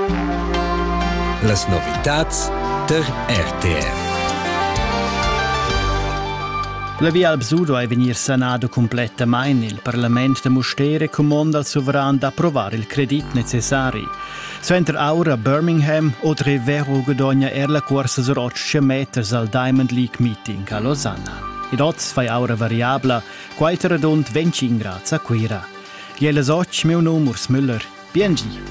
Las novitats der RTR. La via al Bsudo è venir sanato completamente. Il Parlamento de Mustere comanda al sovrano da approvare il credit necessari. Suenter aura Birmingham, oltre vero guadagna la corsa sur 8 meters al Diamond League Meeting a Losanna. Ed oz fai aura variabla, quaita radont 25 gradi a quira. Jeles 8 meu numers Müller, BNG.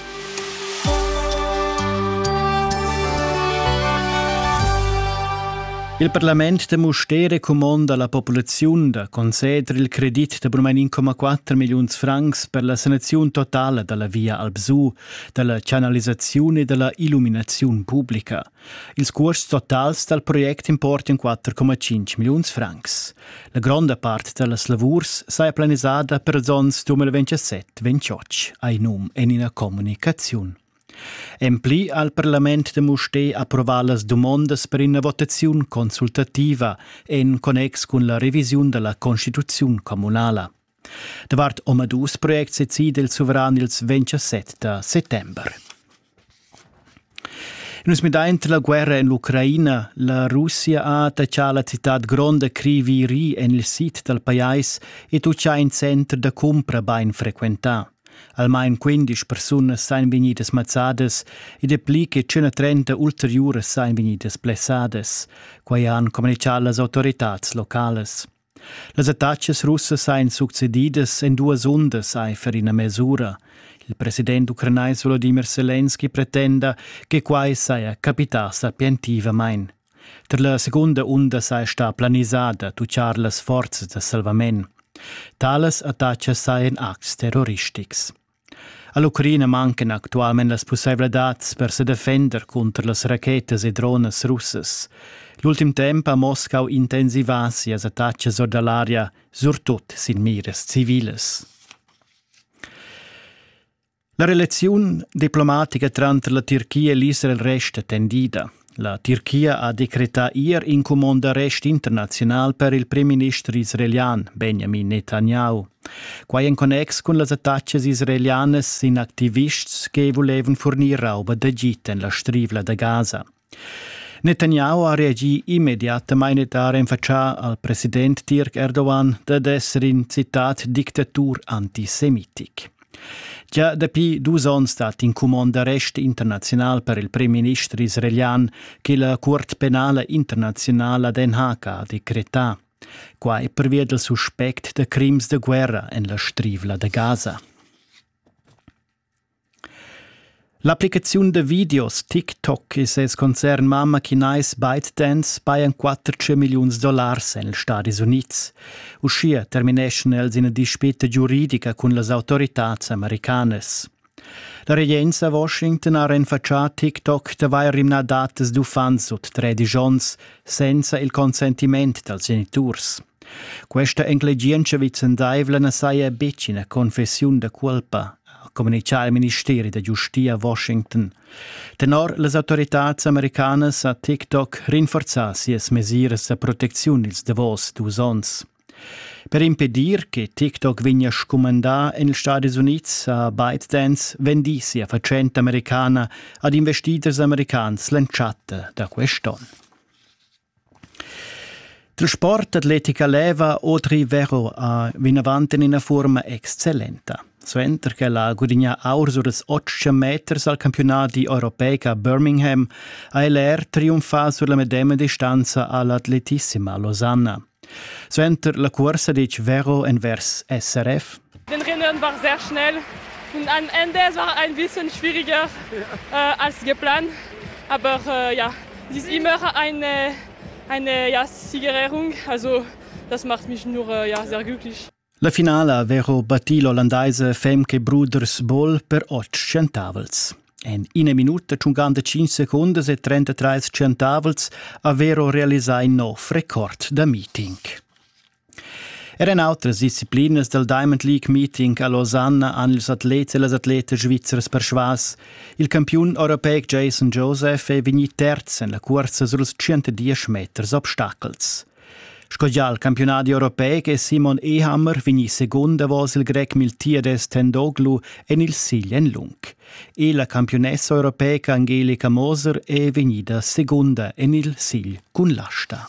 Il Parlamento de Mustere comanda la popolazione da concedere il credit de brumain 1,4 milioni francs per la sanazione totale della via al Bsu, della canalizzazione e della illuminazione pubblica. Il scorso totale dal progetto importa in 4,5 milioni francs. La grande parte delle lavurs sarà planizzata per il 2027-28, ai num e in una comunicazione. Empli al Parlament de Mustér approvar las domandas per una votazione consultativa en connex con la revisione della Constituzione comunale. Davart omadus project se decide il sovrano il 27 settembre. In usmidant la guerra in l'Ucraina, la Russia ha attaccato la città grande Kryvyi en il sito del paese e tuccia in centro da compra ben frequentà. Almain 15 personas sain venidas mazzadas e de pli che 130 ulteriores sain venidas blessadas, quai han comunicato las autoritats locales. Las attacches russas sain succedidas en duas ondas per una mesura. Il presidente ucrainais Volodymyr Zelensky pretenda che quai saia capitata piantivamain. Per la seconda onda saia sta planizzata tuchar las forzas de salvament. Tales attacches saien acts terroristics. All'Ucraina mancan actualment las possibilitats per se defender contra las rachetas e drones russas. L'ultim temp a Moscau intensivasi as attacches or dall'aria, surtut sin mires civiles. La relazione diplomatica tra la Turchia e l'Israel resta tendida. La Turchia ha decretato ieri in comando arrest internazionale per il primo ministro israeliano Benjamin Netanyahu, quai in connex con las attacches israelianes in activists che volevano fornire roba da gita in la strivla da Gaza. Netanyahu ha reagito immediatamente a rinfacciare al presidente turc Erdogan ad essere in citat dittatura antisemitic. Già da più 2 anni stat in comando arrest internazionale per il primo ministro israeliano che la Corte Penale Internazionale a Den Haag ha decretato, qua per via del suspect de crims de guerra in la strivla de Gaza. L'applicazione de videos TikTok e ses concern mamma chinais ByteDance paian $4 milioni negli Stati Uniti. Uscia termination els in disputa giuridica con las autorità americanas. La regenza a Washington ha rinfacciato TikTok da vai rimna datas du fans sot 13 ans senza il consentimento dels genitors. Questa intelligenza vicendaivla na saia becina confessione de colpa, comunicare il Ministero di Giustizia a Washington. Tenor le autorità americane a TikTok rinforzar sies mesiras de protezione ils davos 2 ans. Per impedir che TikTok venga scomandà negli Stati Uniti a ByteDance vendi sia facente americana ad investitors americans lanciata da quest'anno. Il sport atletica leva oltre vero a vinavante in una forma eccellente. Suenter che la guadagna aur sur les 8 meters al campionato europeo a Birmingham ha l'Air trionfa sulla medesima distanza all'atletissima Losanna. Suenter la corsa dic vero envers SRF. Den Rennen war sehr schnell und am Ende war ein bisschen schwieriger als geplant, aber es ist immer eine Siegerehrung, also das macht mich nur sehr glücklich. La finale vero batì l'olandese Femke Broeders Bol per 8 centavels. En 1 minuta 55 secondes e 33 centavels a vero realizzai un nuovo record da meeting. Erano altre discipline del Diamond League Meeting a Losanna hanno gli atleti e le atlete svizzere persuas. Il campione europeo Jason Joseph è venuto terzo nella corsa sulle 110 metri obstacles. Scogià al campionato europeo che Simon Ehammer vigni seconda vos il grec Miltiades Tendoglu en il Sigl en Lung. E la campionessa europea Angelica Moser è vegnida seconda en il Sigl cun l'asta.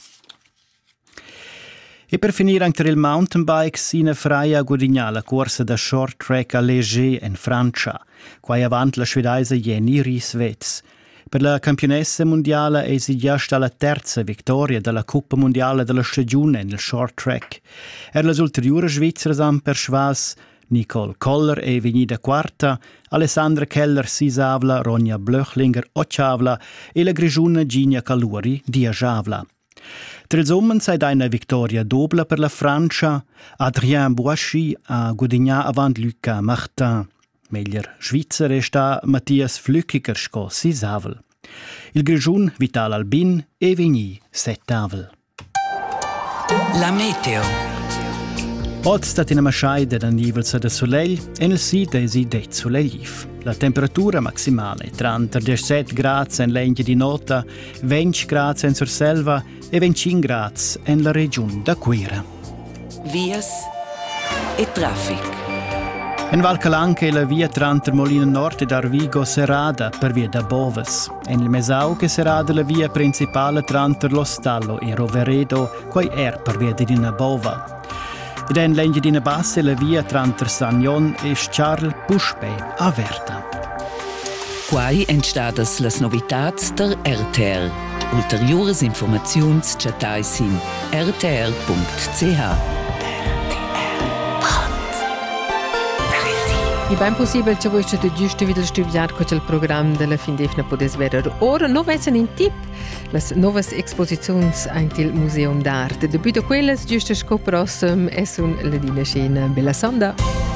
E per finire anche il mountain bike sina fraia gudigna la corsa da short track a Léger in Francia, quai avant la svedesa Jenny Ries-Wetz. Per la campionessa mondiale è si già sta la terza vittoria della Coppa Mondiale della stagione nel short track. Er las ulteriori svizzere han per schwas Nicole Koller è vegnida quarta, Alessandra Keller sisavla, Ronja Blöchlinger ottavla e la grigiuna Ginia Caluri diasavla. Tra ils uomini sei una vittoria dobla per la Francia, Adrien Boissy a gudigna avant Luca Martin. Meglio Svizzera sta Matthias Flückiger sco sisavel. Il grigiun Vital Albin e vigni settavel. La meteo. Oggi sta in una scheide da nivels da soleil e nel sito è si det solegliv. La temperatura maximale è tra 17 gradi in legna di nota, 20 gradi in Surselva e 25 gradi in la regione da Quera. Vias e traffic. In Val Calanca è la via tra Molina Nord e Arvigo serrada per via da Boves. In il Mesau che serrada la via principale tra Lo Stallo e Roveredo, quai per via di Dina Bova. Ed in legna di Bassa la via tra Sagnon e Charles Puspé a Verta. Quai entstadas las novitats der RTR. Ulteriores informaziuns chatais in rtr.ch. È ben possibile che voi siete giusto video studiare con il programma della fin defna podes vedere. Ora non vessen in tip las novas exposizions antil Museum d'Art. Debüto quelles giusto scoprossem es un ledina scena bella sonda.